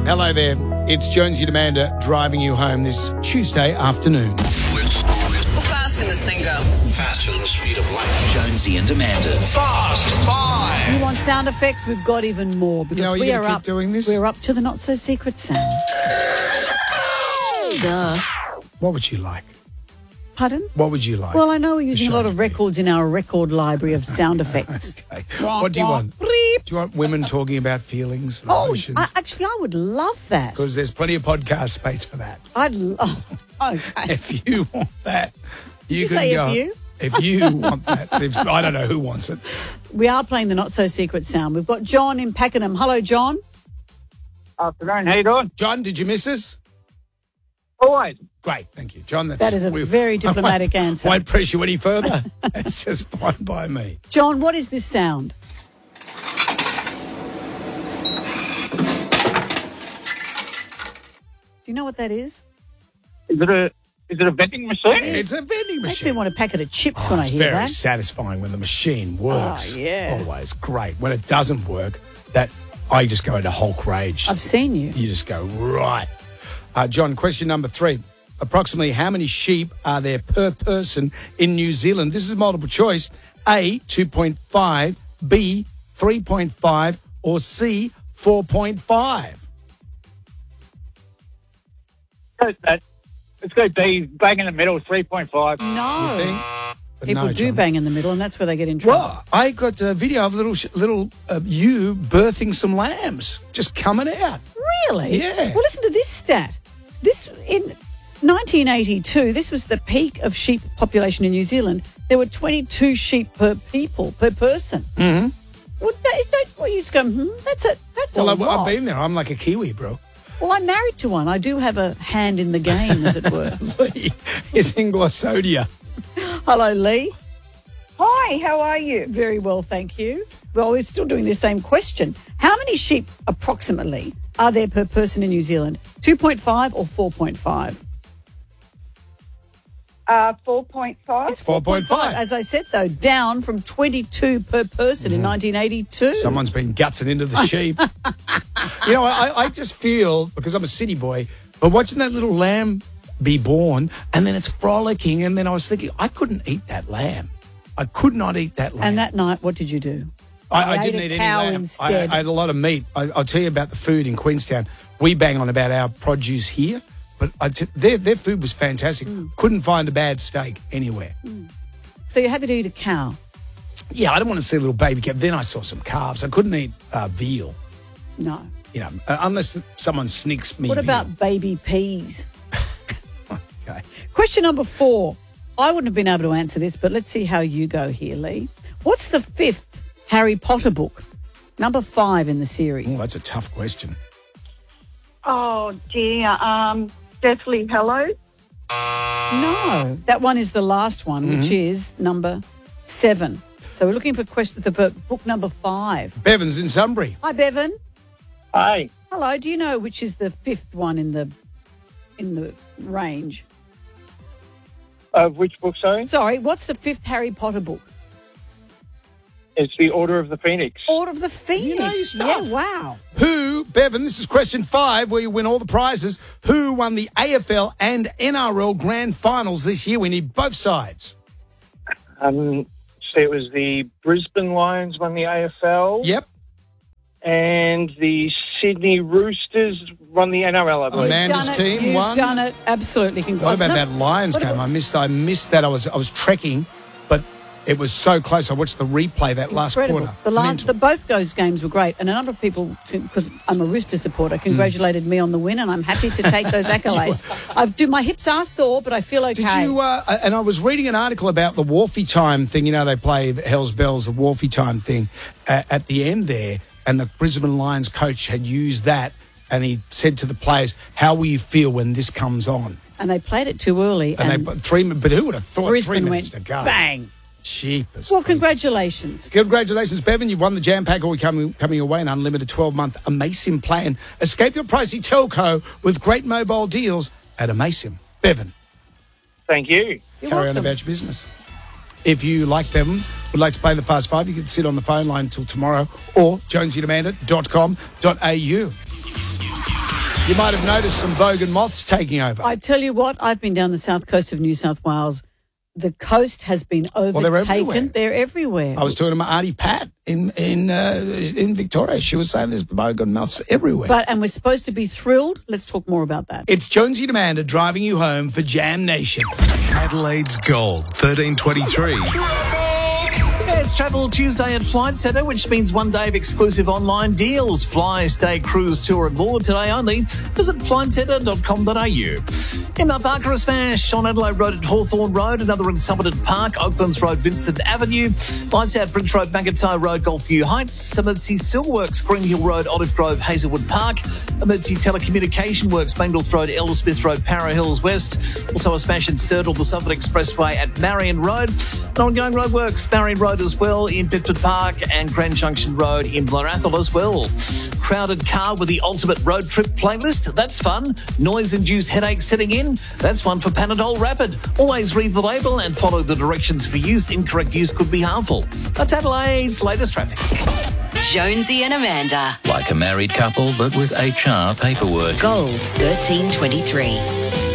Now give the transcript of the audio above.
Hello there. It's Jonesy and Amanda driving you home this Tuesday afternoon. How fast can this thing go? Faster than the speed of light. Jonesy and Amanda's Fast Five. You want sound effects? We've got even more because Are you we gonna are keep up. doing this? We're up to the not so secret sound. Duh. What would you like? Pardon? What would you like? Well, I know we're using a lot show of me. records in our record library of sound effects. Okay. What do you want? Do you want women talking about feelings and Oh, emotions? I would love that. Because there's plenty of podcast space for that. I'd love. Okay. If you want that, you Did you can say go. if you? If you want that. I don't know who wants it. We are playing the not so secret sound. We've got John in Pakenham. Hello, John. Afternoon, how you doing? John, did you miss us? Always. Great, thank you. John, That is a very diplomatic answer. Won't press you any further. It's just fine by me. John, what is this sound? Do you know what that is? Is it a vending machine? It's a vending Makes me machine. want a packet of chips when I It's hear very that. satisfying when the machine works. Oh, yeah. Always great. When it doesn't work, I just go into Hulk rage. I've seen you. You just go, right. John, question number 3. Approximately how many sheep are there per person in New Zealand? This is multiple choice. A, 2.5, B, 3.5, or C, 4.5? It's going to be bang in the middle, 3.5. No. You think? But People no, do John. bang in the middle, and that's where they get in trouble. Well, I got a video of little you birthing some lambs just coming out. Really? Yeah. Well, listen to this stat. This in 1982, this was the peak of sheep population in New Zealand. There were 22 sheep per person. Mm-hmm. Well, you just go, that's a lot. I've been there. I'm like a Kiwi, bro. Well, I'm married to one. I do have a hand in the game, as it were. Lee is in Glossodia. Hello, Lee. Hi, how are you? Very well, thank you. Well, we're still doing the same question. How many sheep, approximately, are there per person in New Zealand? 2.5 or 4.5? 4.5. It's 4.5. As I said, though, down from 22 per person in 1982. Someone's been gutsing into the sheep. You know, I just feel, because I'm a city boy, but watching that little lamb be born and then it's frolicking, and then I was thinking, I couldn't eat that lamb. I could not eat that lamb. And that night, what did you do? I ate didn't a eat any cow lamb. instead. I had a lot of meat. I'll tell you about the food in Queenstown. We bang on about our produce here, but their food was fantastic. Couldn't find a bad steak anywhere. So you're happy to eat a cow? Yeah, I didn't want to see a little baby calf. Then I saw some calves. I couldn't eat veal, No. you know, unless someone sneaks me What veal. about baby peas? Okay. Question number 4. I wouldn't have been able to answer this, but let's see how you go here, Lee. What's the 5th Harry Potter book? Number 5 in the series. Oh, that's a tough question. Oh, dear. Deathly Hallows. No, that one is the last one, which is number 7. So we're looking for book number 5. Bevan's in Sunbury. Hi, Bevan. Hey, Hello. Do you know which is the 5th one in the range? of which book, sorry? Sorry, what's the 5th Harry Potter book? It's The Order of the Phoenix. Order of the Phoenix. You know your stuff. Yeah, wow. Who, Bevan, this is question 5, where you win all the prizes. Who won the AFL and NRL grand finals this year? We need both sides. So it was the Brisbane Lions won the AFL. Yep. And the Sydney Roosters won the NRL, I believe. Amanda's Done it. team You've won. done it. Absolutely. What about that Lions game? I missed that. I was trekking, but it was so close. I watched the replay that last Incredible. quarter. Both those games were great, and a number of people, because I'm a Rooster supporter, congratulated me on the win, and I'm happy to take those accolades. My hips are sore, but I feel okay. Did you? And I was reading an article about the Wharfie time thing. You know, they play Hell's Bells, the Wharfie time thing at the end there, and the Brisbane Lions coach had used that, and he said to the players, "How will you feel when this comes on?" And they played it too early, And and but who would have thought Brisbane 3 minutes went to go? bang. Cheapest. Well, congratulations. Congratulations, Bevan. You've won the Jam Pack, or coming away an unlimited 12-month Amasim plan. Escape your pricey telco with great mobile deals at Amasim. Bevan, Thank you. You're carry on welcome. about your business. If you, like Bevan, would like to play the Fast Five, you can sit on the phone line until tomorrow or jonesyandamanda.com.au. You might have noticed some bogan moths taking over. I tell you what, I've been down the south coast of New South Wales. The coast has been overtaken. they're everywhere. They're everywhere. I was talking to my auntie Pat in Victoria. She was saying there's bogan moths everywhere. And we're supposed to be thrilled. Let's talk more about that. It's Jonesy and Amanda driving you home for Jam Nation. Adelaide's Gold, 1323. Yeah, it's Travel Tuesday at Flight Centre, which means 1 day of exclusive online deals. Fly, stay, cruise, tour and more today only. Visit flightcentre.com.au. Emma Parker, a smash on Adelaide Road at Hawthorne Road, another in Somerton Park, Oaklands Road, Vincent Avenue, Lights Out Bridge Road, Mackattai Road, Golfview Heights, Emergency Silverworks, Green Hill Road, Olive Grove, Hazelwood Park, Emergency Telecommunication Works, Bangles Road, Elder Smith Road, Para Hills West, also a smash in Sturtle, the Suffolk Expressway at Marion Road, and ongoing roadworks, Marion Road as well in Bedford Park and Grand Junction Road in Blairathal as well. Crowded car with the ultimate road trip playlist, that's fun. Noise-induced headache setting in, that's one for Panadol Rapid. Always read the label and follow the directions for use. Incorrect use could be harmful. That's Adelaide's latest traffic. Jonesy and Amanda. Like a married couple, but with HR paperwork. Gold 1323.